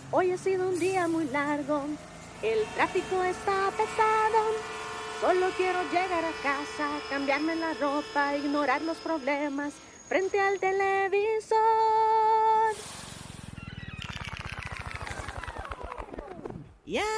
Hoy ha sido un día muy largo, el tráfico está pesado. Solo quiero llegar a casa, cambiarme la ropa, ignorar los problemas frente al televisor. Ya